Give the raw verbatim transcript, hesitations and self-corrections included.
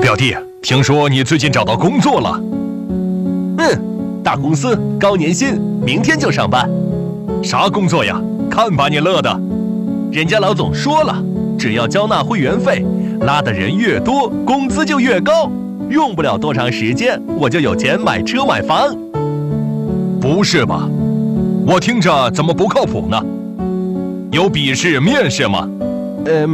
表弟，听说你最近找到工作了？ 嗯，大公司，高年薪，明天就上班。 啥工作呀？看把你乐的！ 人家老总说了，只要交纳会员费，拉的人越多，工资就越高。用不了多长时间，我就有钱买车买房。 不是吧？我听着怎么不靠谱呢？有笔试、面试吗？ 呃。